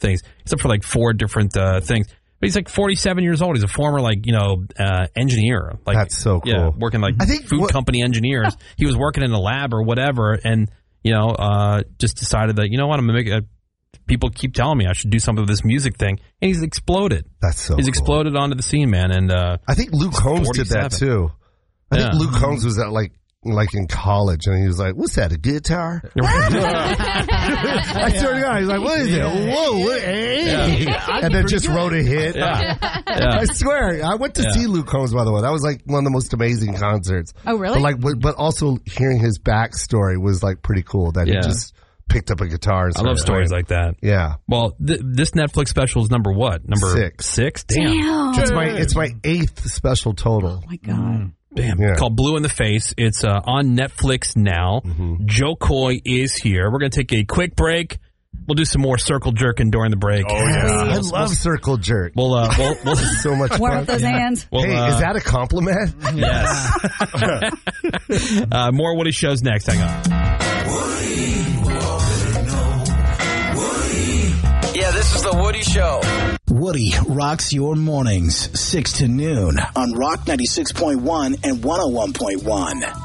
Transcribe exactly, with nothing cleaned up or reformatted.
things. He's up for like four different uh, things. But he's like forty-seven years old. He's a former, like, you know, uh, engineer. Like, that's so cool. Yeah, working like I think food what, company engineers. He was working in a lab or whatever, and, you know, uh, just decided that, you know what, I'm going to make a, people keep telling me I should do something with this music thing. And he's exploded. That's so He's cool. exploded onto the scene, man. And uh, I think Luke Combs did that, too. I yeah. think Luke Combs was at, like, like in college, and he was like, what's that, a guitar? I swear to God, he's like, what is it? Whoa, what, hey. Yeah. And then just good. wrote a hit. Yeah. Yeah. I swear, I went to yeah. see Luke Combs, by the way. That was like one of the most amazing concerts. Oh, really? But like, but also hearing his backstory was like pretty cool, that yeah. he just picked up a guitar. And I love stories playing. like that. Yeah. Well, th- this Netflix special is number what? Number six. Six? Damn. Damn. It's my, it's my eighth special total. Oh, my God. Mm. Damn. Yeah. It's called Blue in the Face. It's uh, on Netflix now. Mm-hmm. Joe Coy is here. We're going to take a quick break. We'll do some more circle jerking during the break. Oh, yeah. Uh, I love circle jerk. We'll, uh, we'll, we'll so much Warm fun. up those hands. We'll, hey, uh, is that a compliment? Yes. uh, more Woody shows next. Hang on. Woody, Woody. Yeah, this is the Woody Show. Woody rocks your mornings, six to noon on Rock ninety-six point one and one oh one point one.